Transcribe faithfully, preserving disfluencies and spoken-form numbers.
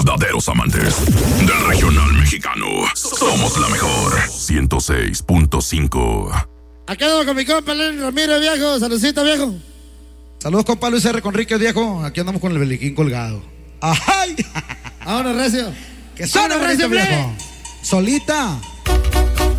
verdaderos amantes del regional mexicano. Somos la mejor. ciento seis punto cinco. Acá andamos con mi compa Lenny Ramírez, viejo. Saludcita, viejo. Saludos, compa Luis R. Conríquez, viejo. Aquí andamos con el beliquín colgado. ¡Ay! Vámonos, recio. ¡Que suena, Vámonos, recio, recio, viejo! Solita.